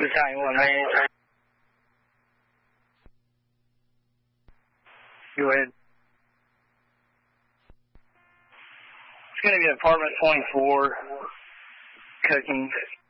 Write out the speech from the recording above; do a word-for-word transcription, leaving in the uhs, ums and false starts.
Battalion one, man. Go ahead. It's going to be apartment twenty-four, cooking.